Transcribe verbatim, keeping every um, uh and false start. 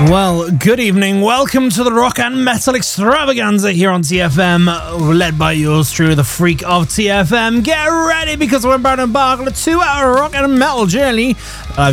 Well, good evening. Welcome to the Rock and Metal Extravaganza here on T F M, led by yours truly, the freak of T F M. Get ready because we're about to embark on a two-hour rock and metal journey. Uh,